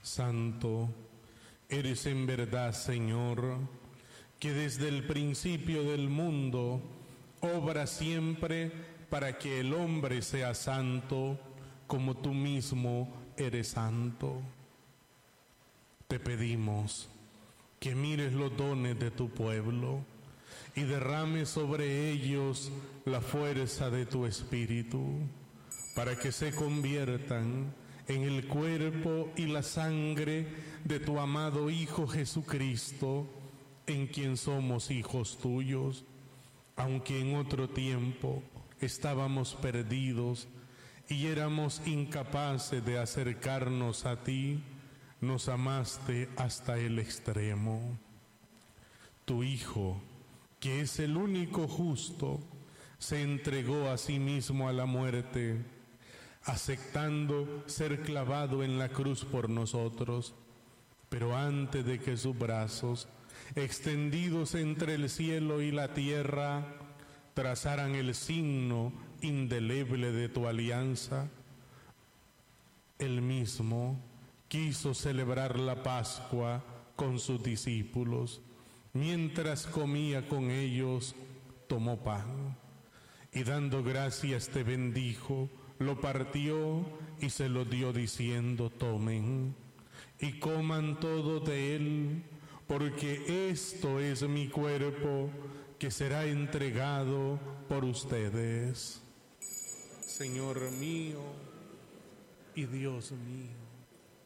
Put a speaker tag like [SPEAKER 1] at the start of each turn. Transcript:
[SPEAKER 1] Santo, eres en verdad, Señor, que desde el principio del mundo obra siempre para que el hombre sea santo, como tú mismo eres santo. Te pedimos que mires los dones de tu pueblo y derrames sobre ellos la fuerza de tu Espíritu, para que se conviertan en el cuerpo y la sangre de tu amado Hijo Jesucristo, en quien somos hijos tuyos, aunque en otro tiempo estábamos perdidos y éramos incapaces de acercarnos a ti, nos amaste hasta el extremo. Tu Hijo, que es el único justo, se entregó a sí mismo a la muerte, aceptando ser clavado en la cruz por nosotros, pero antes de que sus brazos, extendidos entre el cielo y la tierra, trazaran el signo indeleble de tu alianza, él mismo quiso celebrar la Pascua con sus discípulos. Mientras comía con ellos, tomó pan y dando gracias te bendijo, lo partió y se lo dio diciendo: tomen y coman todo de él, porque esto es mi cuerpo que será entregado por ustedes. Señor mío y Dios mío.